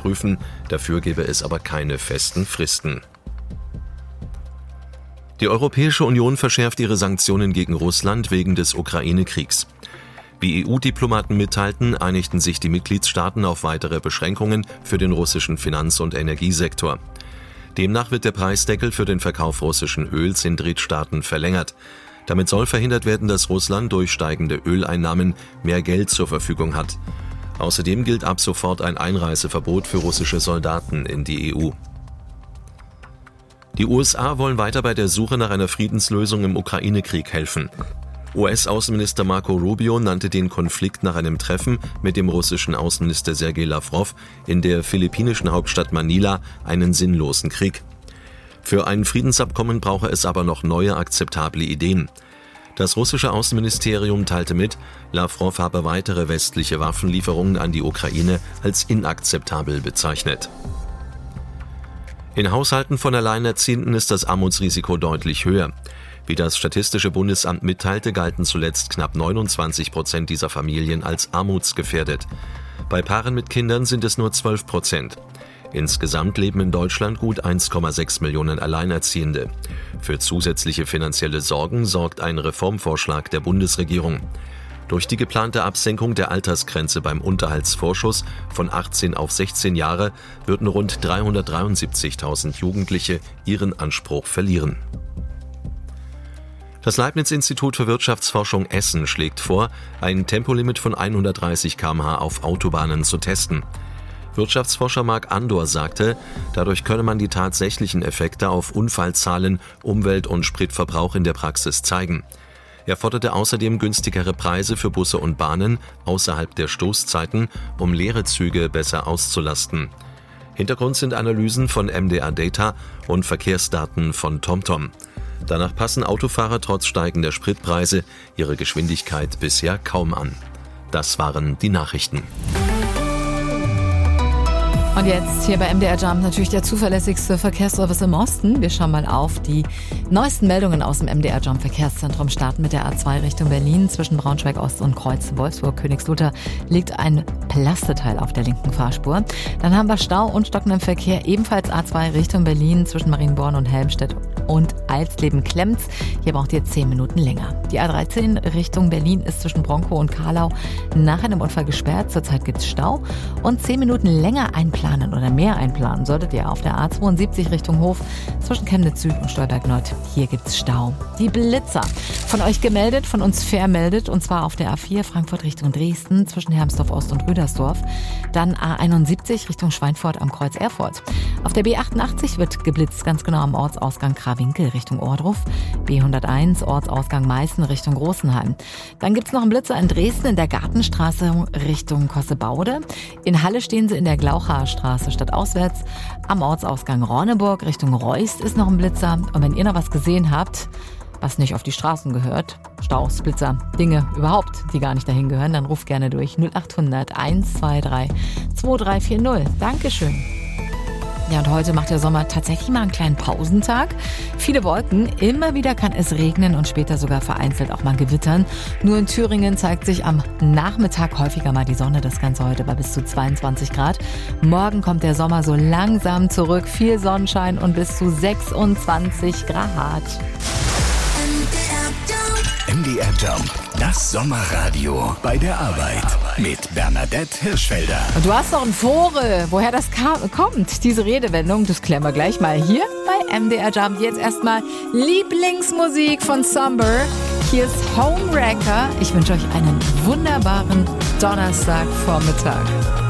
prüfen, dafür gebe es aber keine festen Fristen. Die Europäische Union verschärft ihre Sanktionen gegen Russland wegen des Ukraine-Kriegs. Wie EU-Diplomaten mitteilten, einigten sich die Mitgliedstaaten auf weitere Beschränkungen für den russischen Finanz- und Energiesektor. Demnach wird der Preisdeckel für den Verkauf russischen Öls in Drittstaaten verlängert. Damit soll verhindert werden, dass Russland durch steigende Öleinnahmen mehr Geld zur Verfügung hat. Außerdem gilt ab sofort ein Einreiseverbot für russische Soldaten in die EU. Die USA wollen weiter bei der Suche nach einer Friedenslösung im Ukraine-Krieg helfen. US-Außenminister Marco Rubio nannte den Konflikt nach einem Treffen mit dem russischen Außenminister Sergei Lavrov in der philippinischen Hauptstadt Manila einen sinnlosen Krieg. Für ein Friedensabkommen brauche es aber noch neue akzeptable Ideen. Das russische Außenministerium teilte mit, Lavrov habe weitere westliche Waffenlieferungen an die Ukraine als inakzeptabel bezeichnet. In Haushalten von Alleinerziehenden ist das Armutsrisiko deutlich höher. Wie das Statistische Bundesamt mitteilte, galten zuletzt knapp 29% dieser Familien als armutsgefährdet. Bei Paaren mit Kindern sind es nur 12%. Insgesamt leben in Deutschland gut 1,6 Millionen Alleinerziehende. Für zusätzliche finanzielle Sorgen sorgt ein Reformvorschlag der Bundesregierung. Durch die geplante Absenkung der Altersgrenze beim Unterhaltsvorschuss von 18 auf 16 Jahre würden rund 373.000 Jugendliche ihren Anspruch verlieren. Das Leibniz-Institut für Wirtschaftsforschung Essen schlägt vor, ein Tempolimit von 130 km/h auf Autobahnen zu testen. Wirtschaftsforscher Marc Andor sagte, dadurch könne man die tatsächlichen Effekte auf Unfallzahlen, Umwelt- und Spritverbrauch in der Praxis zeigen. Er forderte außerdem günstigere Preise für Busse und Bahnen außerhalb der Stoßzeiten, um leere Züge besser auszulasten. Hintergrund sind Analysen von MDR Data und Verkehrsdaten von TomTom. Danach passen Autofahrer trotz steigender Spritpreise ihre Geschwindigkeit bisher kaum an. Das waren die Nachrichten. Und jetzt hier bei MDR Jump natürlich der zuverlässigste Verkehrsservice im Osten. Wir schauen mal auf die neuesten Meldungen aus dem MDR Jump Verkehrszentrum. Starten mit der A2 Richtung Berlin. Zwischen Braunschweig Ost und Kreuz Wolfsburg-Königslutter liegt ein Plasteteil auf der linken Fahrspur. Dann haben wir Stau und stockenden Verkehr. Ebenfalls A2 Richtung Berlin zwischen Marienborn und Helmstedt und Alsleben-Klemms. Hier braucht ihr 10 Minuten länger. Die A13 Richtung Berlin ist zwischen Bronkow und Karlau nach einem Unfall gesperrt. Zurzeit gibt es Stau. Und 10 Minuten länger einplanen oder mehr einplanen solltet ihr auf der A72 Richtung Hof zwischen Chemnitz Süd und Stolberg Nord. Hier gibt's Stau. Die Blitzer. Von euch gemeldet, von uns vermeldet, und zwar auf der A4 Frankfurt Richtung Dresden zwischen Hermsdorf Ost und Rüdersdorf. Dann A71 Richtung Schweinfurt am Kreuz Erfurt. Auf der B88 wird geblitzt, ganz genau am Ortsausgang Krawinkel Richtung Ohrdruf. B101 Ortsausgang Meißen Richtung Großenheim. Dann gibt's noch einen Blitzer in Dresden in der Gartenstraße Richtung Kossebaude. In Halle stehen sie in der Glauchaer Straße stadtauswärts. Am Ortsausgang Ronneburg Richtung Reust ist noch ein Blitzer. Und wenn ihr noch was gesehen habt, was nicht auf die Straßen gehört, Staus, Blitzer, Dinge überhaupt, die gar nicht dahin gehören, dann ruft gerne durch 0800 123 2340. Dankeschön. Ja, und heute macht der Sommer tatsächlich mal einen kleinen Pausentag. Viele Wolken, immer wieder kann es regnen und später sogar vereinzelt auch mal gewittern. Nur in Thüringen zeigt sich am Nachmittag häufiger mal die Sonne. Das Ganze heute bei bis zu 22 Grad. Morgen kommt der Sommer so langsam zurück. Viel Sonnenschein und bis zu 26 Grad. MDR Jump, das Sommerradio bei der Arbeit mit Bernadette Hirschfelder. Und du hast noch ein Fore, woher das kommt, diese Redewendung, das klären wir gleich mal hier bei MDR Jump. Jetzt erstmal Lieblingsmusik von Summer. Hier ist Homewrecker. Ich wünsche euch einen wunderbaren Donnerstagvormittag.